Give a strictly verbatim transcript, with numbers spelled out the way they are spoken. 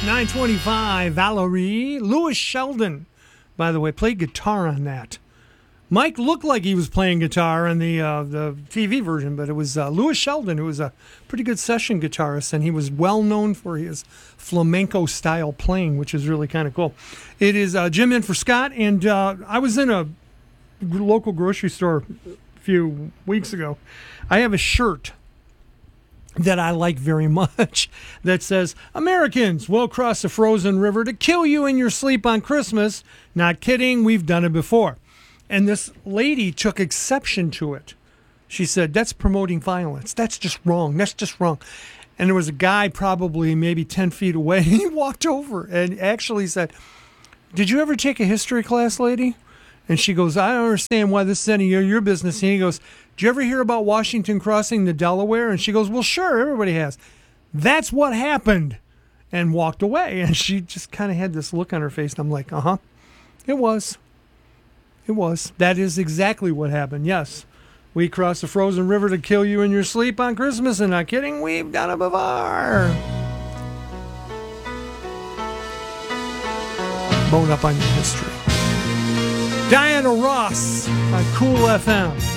nine twenty-five, Valerie. Louis Sheldon, by the way, played guitar on that. Mike looked like he was playing guitar on the uh, the T V version, but it was uh, Louis Sheldon, who was a pretty good session guitarist, and he was well known for his flamenco-style playing, which is really kind of cool. It is uh, Jim in for Scott, and uh, I was in a local grocery store a few weeks ago. I have a shirt that I like very much that says, Americans will cross the frozen river to kill you in your sleep on Christmas. Not kidding, we've done it before. And this lady took exception to it. She said, that's promoting violence. That's just wrong. That's just wrong. And there was a guy probably maybe ten feet away. He walked over and actually said, did you ever take a history class, lady? And she goes, I don't understand why this is any of your business. And he goes, did you ever hear about Washington crossing the Delaware? And she goes, well, sure, everybody has. That's what happened. And walked away. And she just kind of had this look on her face. And I'm like, uh-huh, it was. It was. That is exactly what happened. Yes. We crossed the frozen river to kill you in your sleep on Christmas. And not kidding, we've done it before. Bone up on your history. Diana Ross on Cool F M.